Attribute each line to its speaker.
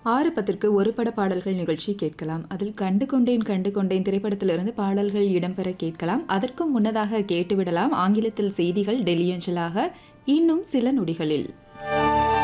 Speaker 1: 6:10க்கு ஒரு பட பாடல்கள் நிகழ்ச்சி கேட்கலாம். அதில் கண்டு கொண்டேன் கண்டு கொண்டேன் திரைப்படத்திலிருந்து பாடல்கள் இடம்பெற கேட்கலாம். அதற்கும் முன்னதாக கேட்டுவிடலாம் ஆங்கிலத்தில் செய்திகள் டெல்லியஞ்சலாக இன்னும் சில நொடிகளில்.